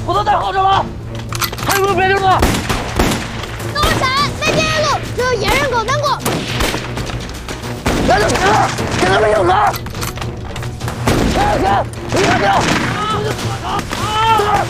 我都在后头了，还有没有别的路？ 跟我闪！那边的路只有野人狗能过。 那就行了，给他们硬扛！看看，不要掉！